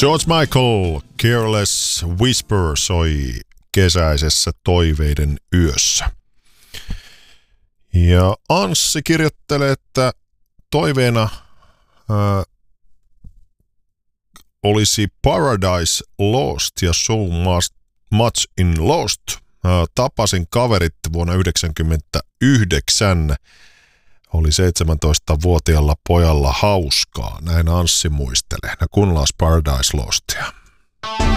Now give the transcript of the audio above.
George Michael, Careless Whisper soi kesäisessä toiveiden yössä. Ja Anssi kirjoittelee, että toiveena olisi Paradise Lost ja So Much in Lost. Tapasin kaverit vuonna 1999. Oli 17-vuotiaalla pojalla hauskaa. Näin Anssi muistelee. Kuunnellaan Paradise Lostia.